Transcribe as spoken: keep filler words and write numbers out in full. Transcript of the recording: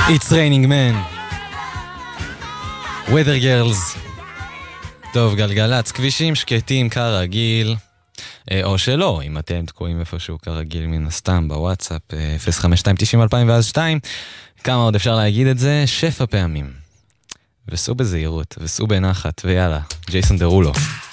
It's raining man. Weather girls. טוב, גלגלץ, כבישים שקטים כרגיל, או שלא, אם אתם תקועים איפשהו כרגיל מן הסתם בוואטסאפ, אפס חמש שתיים תשעים אלפיים ואז שתיים, כמה עוד אפשר להגיד את זה? שפע פעמים. וסעו בזהירות, וסעו בנחת, ויאללה, ג'ייסון דרולו.